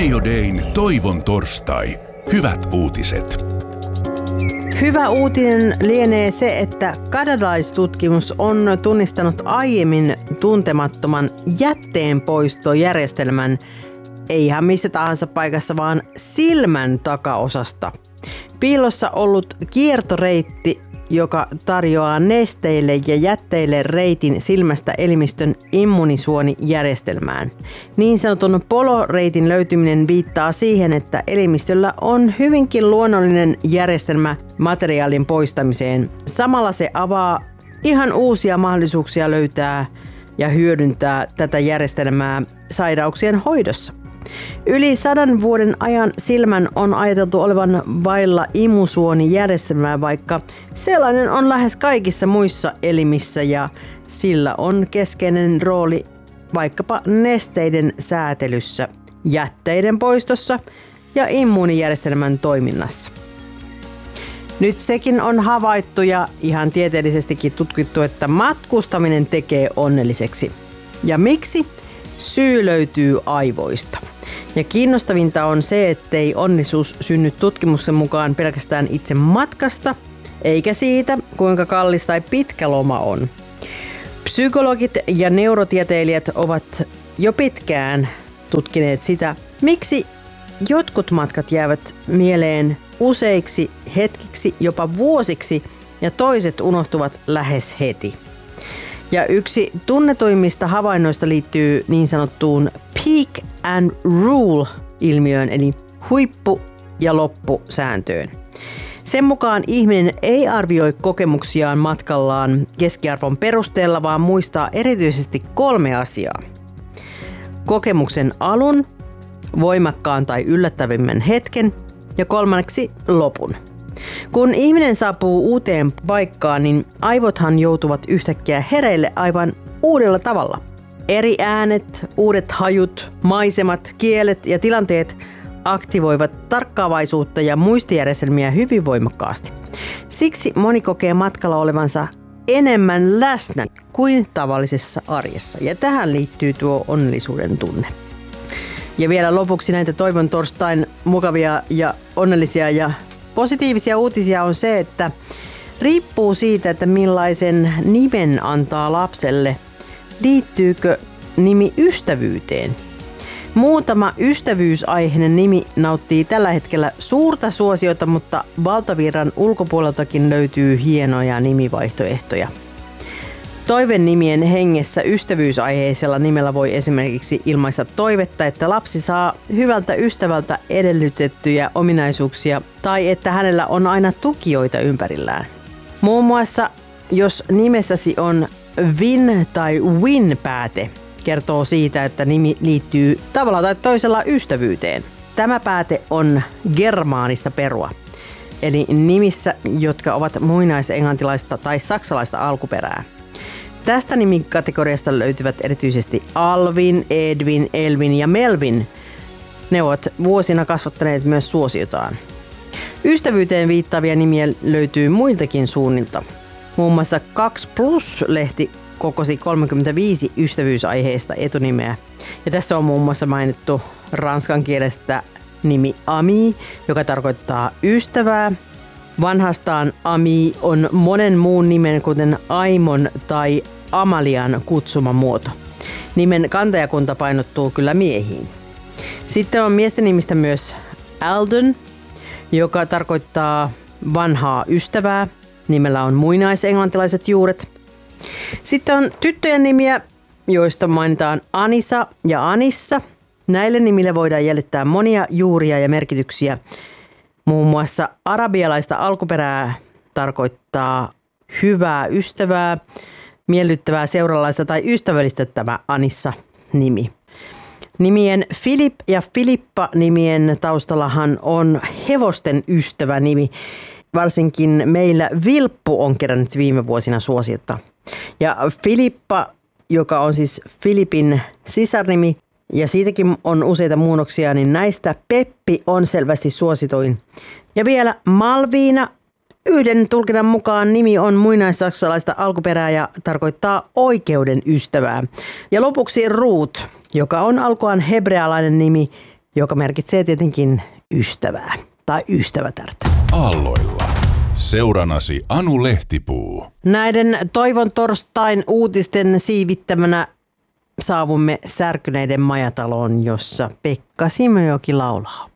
Radio Dayn Toivon torstai. Hyvät uutiset. Hyvä uutinen lienee se, että kanadalaistutkimus on tunnistanut aiemmin tuntemattoman jätteenpoistojärjestelmän, ei ihan missä tahansa paikassa, vaan silmän takaosasta. Piilossa ollut kiertoreitti, joka tarjoaa nesteille ja jätteille reitin silmästä elimistön immunisuonijärjestelmään. Niin sanotun poloreitin löytyminen viittaa siihen, että elimistöllä on hyvinkin luonnollinen järjestelmä materiaalin poistamiseen. Samalla se avaa ihan uusia mahdollisuuksia löytää ja hyödyntää tätä järjestelmää sairauksien hoidossa. Yli 100 vuoden ajan silmän on ajateltu olevan vailla imusuonijärjestelmää, vaikka sellainen on lähes kaikissa muissa elimissä ja sillä on keskeinen rooli vaikkapa nesteiden säätelyssä, jätteiden poistossa ja immuunijärjestelmän toiminnassa. Nyt sekin on havaittu ja ihan tieteellisestikin tutkittu, että matkustaminen tekee onnelliseksi. Ja miksi? Syy löytyy aivoista. Ja kiinnostavinta on se, ettei onnellisuus synny tutkimuksen mukaan pelkästään itse matkasta, eikä siitä, kuinka kallis tai pitkä loma on. Psykologit ja neurotieteilijät ovat jo pitkään tutkineet sitä, miksi jotkut matkat jäävät mieleen useiksi hetkiksi, jopa vuosiksi, ja toiset unohtuvat lähes heti. Ja yksi tunnetuimmista havainnoista liittyy niin sanottuun peak and rule-ilmiöön, eli huippu- ja loppusääntöön. Sen mukaan ihminen ei arvioi kokemuksiaan matkallaan keskiarvon perusteella, vaan muistaa erityisesti 3 asiaa. Kokemuksen alun, voimakkaan tai yllättävimmän hetken ja 3. lopun. Kun ihminen saapuu uuteen paikkaan, niin aivothan joutuvat yhtäkkiä hereille aivan uudella tavalla. Eri äänet, uudet hajut, maisemat, kielet ja tilanteet aktivoivat tarkkaavaisuutta ja muistijärjestelmiä hyvin voimakkaasti. Siksi moni kokee matkalla olevansa enemmän läsnä kuin tavallisessa arjessa. Ja tähän liittyy tuo onnellisuuden tunne. Ja vielä lopuksi näitä Toivon torstain mukavia ja onnellisia ja positiivisia uutisia on se, että riippuu siitä, että millaisen nimen antaa lapselle, liittyykö nimi ystävyyteen. Muutama ystävyysaiheinen nimi nauttii tällä hetkellä suurta suosiota, mutta valtavirran ulkopuoleltakin löytyy hienoja nimivaihtoehtoja. Toivenimien hengessä ystävyysaiheisella nimellä voi esimerkiksi ilmaista toivetta, että lapsi saa hyvältä ystävältä edellytettyjä ominaisuuksia tai että hänellä on aina tukijoita ympärillään. Muun muassa, jos nimessäsi on Vin tai Win-pääte, kertoo siitä, että nimi liittyy tavalla tai toisella ystävyyteen. Tämä pääte on germaanista perua, eli nimissä, jotka ovat muinaisenglantilaista tai saksalaista alkuperää. Tästä nimikategoriasta löytyvät erityisesti Alvin, Edwin, Elvin ja Melvin. Ne ovat vuosina kasvattaneet myös suosiotaan. Ystävyyteen viittaavia nimiä löytyy muiltakin suunnilta. Muun muassa 2plus-lehti kokosi 35 ystävyysaiheesta etunimeä. Ja tässä on muun muassa mainittu ranskan kielestä nimi Ami, joka tarkoittaa ystävää. Vanhastaan Ami on monen muun nimen, kuten Aimon tai Amalian kutsuma muoto. Nimen kantajakunta painottuu kyllä miehiin. Sitten on miesten nimistä myös Alden, joka tarkoittaa vanhaa ystävää. Nimellä on muinaisenglantilaiset juuret. Sitten on tyttöjen nimiä, joista mainitaan Anisa ja Anissa. Näille nimille voidaan jäljittää monia juuria ja merkityksiä. Muun muassa arabialaista alkuperää tarkoittaa hyvää ystävää, miellyttävää seuralaista tai ystävällistä tämä Anissa-nimi. Nimien Filip ja Filippa-nimien taustallahan on hevosten ystävä-nimi. Varsinkin meillä Vilppu on kerännyt viime vuosina suosiota. Ja Filippa, joka on siis Filipin sisarnimi, ja siitäkin on useita muunnoksia, niin näistä Peppi on selvästi suosituin. Ja vielä Malviina. Yhden tulkinnan mukaan nimi on muinaissaksalaista alkuperää ja tarkoittaa oikeuden ystävää. Ja lopuksi Ruut, joka on alkuaan hebrealainen nimi joka merkitsee tietenkin ystävää tai ystävätärtä. Aalloilla. Seuranasi Anu Lehtipuu. Näiden toivon torstain uutisten siivittämänä saavumme särkyneiden majataloon, jossa Pekka Simojoki laulaa.